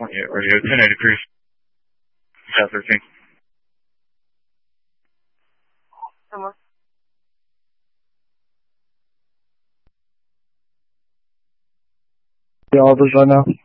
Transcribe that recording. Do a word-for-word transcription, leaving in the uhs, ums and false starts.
twenty-eight radio, ten eighty cruise, South thirteen. Yeah, all those right now.